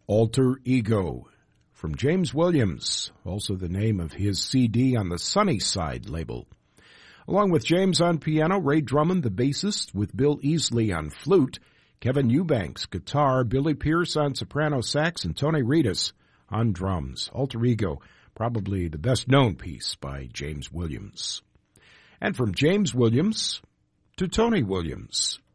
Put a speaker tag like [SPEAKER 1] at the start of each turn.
[SPEAKER 1] Alter Ego from James Williams, also the name of his CD on the Sunny Side label. Along with James on piano, Ray Drummond, the bassist, with Bill Easley on flute, Kevin Eubanks, guitar, Billy Pierce on soprano sax, and Tony Reedus on drums. Alter Ego, probably the best-known piece by James Williams. And from James Williams to Tony Williams.